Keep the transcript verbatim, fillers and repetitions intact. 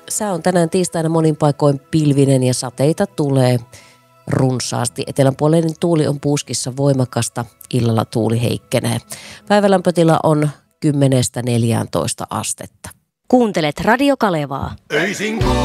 Sää on tänään tiistaina monin paikoin pilvinen ja sateita tulee runsaasti. Etelänpuoleinen tuuli on puuskissa voimakasta, illalla tuuli heikkenee. Päivälämpötila on kymmenestä neljääntoista astetta. Kuuntelet Radio Kalevaa. Öisin